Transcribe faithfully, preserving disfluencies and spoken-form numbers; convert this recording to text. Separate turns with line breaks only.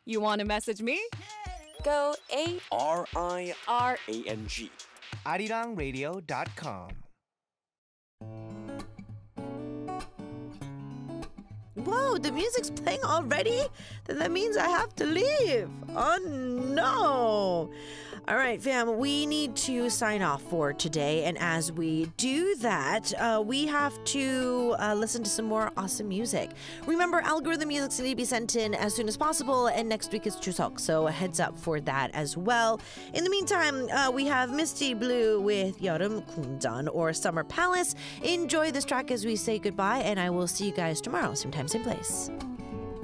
You want to message me?
Go A
R I
R
A N G.
arirang radio dot com.
Whoa, the music's playing already? Then that means I have to leave. Oh no. All right, fam, we need to sign off for today. And as we do that, uh, we have to uh, listen to some more awesome music. Remember, algorithm music's need to be sent in as soon as possible. And next week is Chuseok, so a heads up for that as well. In the meantime, uh, we have Misty Blue with 여름 궁전 or Summer Palace. Enjoy this track as we say goodbye, and I will see you guys tomorrow, same time, same place.